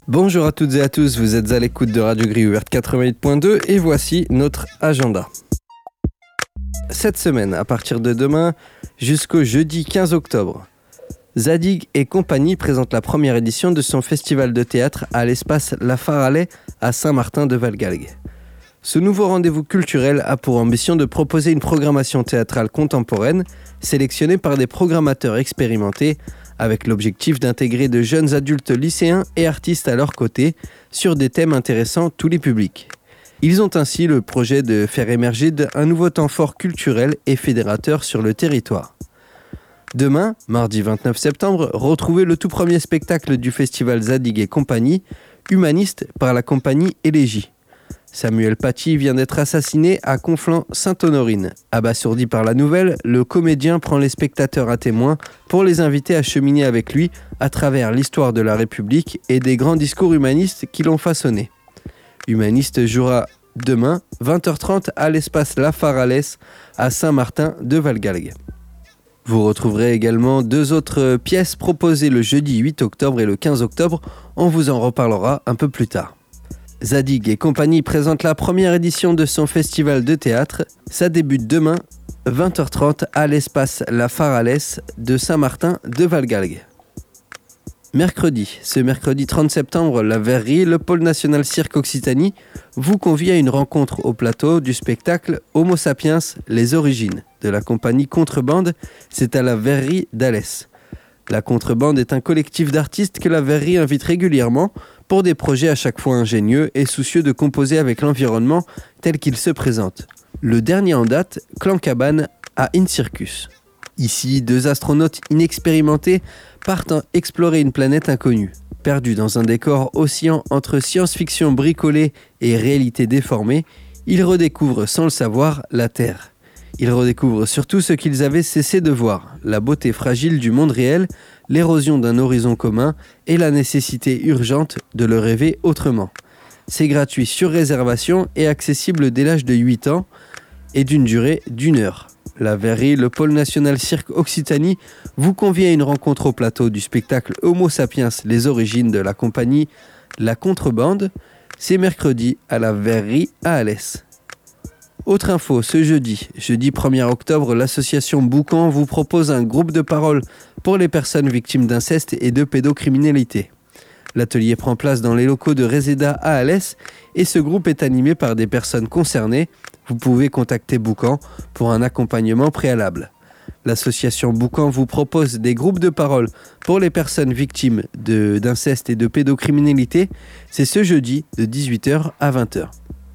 Bonjour à toutes et à tous, vous êtes à l'écoute de Radio Gris Ouverte 88.2 et voici notre agenda. Cette semaine, à partir de demain jusqu'au jeudi 15 octobre, Zadig et compagnie présentent la première édition de son festival de théâtre à l'espace La Faralais à Saint-Martin-de-Valgalgues. Ce nouveau rendez-vous culturel a pour ambition de proposer une programmation théâtrale contemporaine sélectionnée par des programmateurs expérimentés avec l'objectif d'intégrer de jeunes adultes lycéens et artistes à leur côté sur des thèmes intéressant tous les publics. Ils ont ainsi le projet de faire émerger un nouveau temps fort culturel et fédérateur sur le territoire. Demain, mardi 29 septembre, retrouvez le tout premier spectacle du festival Zadig et compagnie, Humaniste par la compagnie Élégie. Samuel Paty vient d'être assassiné à Conflans-Sainte-Honorine. Abasourdi par la nouvelle, le comédien prend les spectateurs à témoin pour les inviter à cheminer avec lui à travers l'histoire de la République et des grands discours humanistes qui l'ont façonné. Humaniste jouera demain, 20h30, à l'espace La Faralais à Saint-Martin-de-Valgalgues. Vous retrouverez également deux autres pièces proposées le jeudi 8 octobre et le 15 octobre. On vous en reparlera un peu plus tard. Zadig et compagnie présente la première édition de son festival de théâtre. Ça débute demain, 20h30, à l'espace La Faralais de Saint-Martin-de-Valgalgues. Ce mercredi 30 septembre, la Verrerie, le pôle national Cirque Occitanie, vous convie à une rencontre au plateau du spectacle Homo sapiens, les origines, de la compagnie Contrebande. C'est à la Verrerie d'Alès. La Contrebande est un collectif d'artistes que la Verrerie invite régulièrement pour des projets à chaque fois ingénieux et soucieux de composer avec l'environnement tel qu'il se présente. Le dernier en date, Clan Cabane à Incircus. Ici, deux astronautes inexpérimentés partent explorer une planète inconnue. Perdus dans un décor oscillant entre science-fiction bricolée et réalité déformée, ils redécouvrent sans le savoir la Terre. Ils redécouvrent surtout ce qu'ils avaient cessé de voir, la beauté fragile du monde réel, l'érosion d'un horizon commun et la nécessité urgente de le rêver autrement. C'est gratuit sur réservation et accessible dès l'âge de 8 ans et d'une durée d'1 heure. La Verrerie, le pôle national Cirque Occitanie, vous convie à une rencontre au plateau du spectacle Homo sapiens, les origines de la compagnie La Contrebande. C'est mercredi à la Verrerie à Alès. Autre info, ce jeudi 1er octobre, l'association Boucan vous propose un groupe de parole pour les personnes victimes d'inceste et de pédocriminalité. L'atelier prend place dans les locaux de Reseda à Alès et ce groupe est animé par des personnes concernées. Vous pouvez contacter Boucan pour un accompagnement préalable. L'association Boucan vous propose des groupes de parole pour les personnes victimes d'inceste et de pédocriminalité. C'est ce jeudi de 18h à 20h.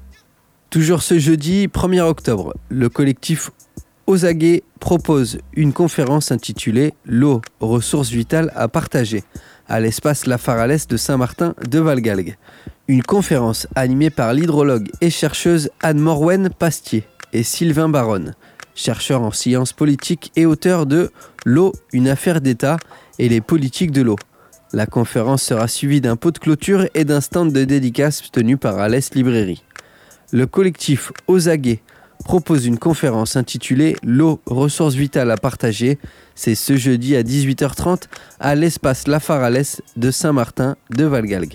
Toujours ce jeudi 1er octobre, le collectif Aux Aguets propose une conférence intitulée « L'eau, ressources vitales à partager » à l'espace La Faralais de Saint-Martin-de-Valgalgues. Une conférence animée par l'hydrologue et chercheuse Anne Morwen Pastier et Sylvain Baronne, chercheur en sciences politiques et auteur de « L'eau, une affaire d'État et les politiques de l'eau ». La conférence sera suivie d'un pot de clôture et d'un stand de dédicace tenu par Alès Librairie. Le collectif Aux Aguets propose une conférence intitulée « L'eau, ressources vitales à partager ». C'est ce jeudi à 18h30 à l'espace La Faralais de Saint-Martin-de-Valgalgues.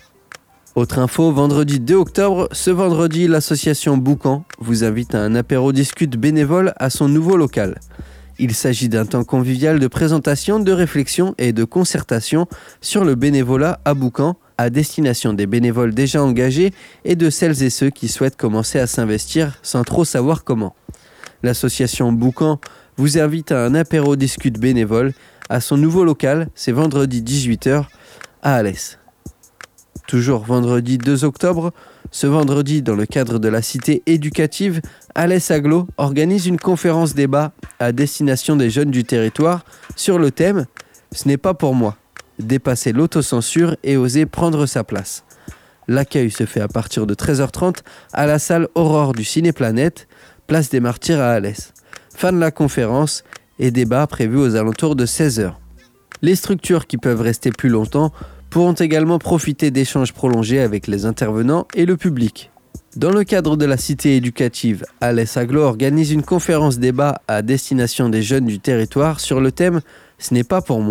Autre info, vendredi 2 octobre, ce vendredi, l'association Boucan vous invite à un apéro-discute bénévole à son nouveau local. Il s'agit d'un temps convivial de présentation, de réflexion et de concertation sur le bénévolat à Boucan, à destination des bénévoles déjà engagés et de celles et ceux qui souhaitent commencer à s'investir sans trop savoir comment. L'association Boucan vous invite à un apéro-discute bénévole à son nouveau local, c'est vendredi 18h à Alès. Toujours vendredi 2 octobre, ce vendredi, dans le cadre de la cité éducative, Alès Aglo organise une conférence débat à destination des jeunes du territoire sur le thème « Ce n'est pas pour moi ». Dépasser l'autocensure et oser prendre sa place. L'accueil se fait à partir de 13h30 à la salle Aurore du Ciné-Planète, place des Martyrs à Alès. Fin de la conférence et débat prévu aux alentours de 16h. Les structures qui peuvent rester plus longtemps pourront également profiter d'échanges prolongés avec les intervenants et le public. Dans le cadre de la cité éducative, Alès Aglo organise une conférence débat à destination des jeunes du territoire sur le thème « Ce n'est pas pour moi ».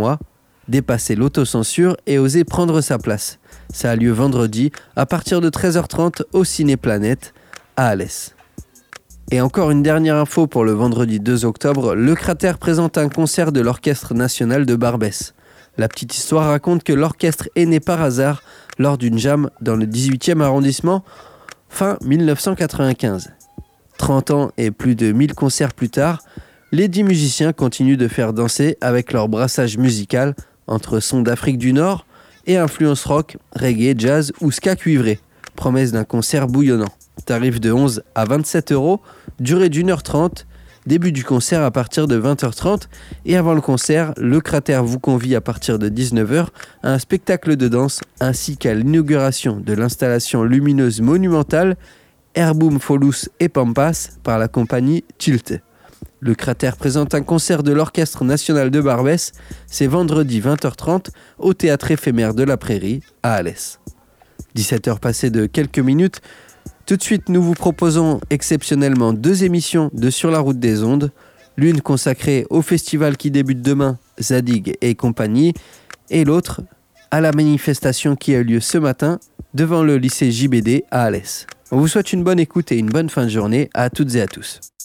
dépasser l'autocensure et oser prendre sa place. Ça a lieu vendredi à partir de 13h30 au Ciné-Planète à Alès. Et encore une dernière info pour le vendredi 2 octobre, le Cratère présente un concert de l'Orchestre National de Barbès. La petite histoire raconte que l'orchestre est né par hasard lors d'une jam dans le 18e arrondissement fin 1995. 30 ans et plus de 1000 concerts plus tard, les 10 musiciens continuent de faire danser avec leur brassage musical entre sons d'Afrique du Nord et influences rock, reggae, jazz ou ska cuivré. Promesse d'un concert bouillonnant. Tarif de 11 à 27 €, durée d'1h30, début du concert à partir de 20h30 et avant le concert, le Cratère vous convie à partir de 19h à un spectacle de danse ainsi qu'à l'inauguration de l'installation lumineuse monumentale Airboom Folus et Pampas par la compagnie Tilt. Le Cratère présente un concert de l'Orchestre National de Barbès, c'est vendredi 20h30 au Théâtre éphémère de la Prairie à Alès. 17h passées de quelques minutes. Tout de suite, nous vous proposons exceptionnellement 2 émissions de Sur la route des ondes, l'une consacrée au festival qui débute demain, Zadig et compagnie, et l'autre à la manifestation qui a eu lieu ce matin devant le lycée JBD à Alès. On vous souhaite une bonne écoute et une bonne fin de journée à toutes et à tous.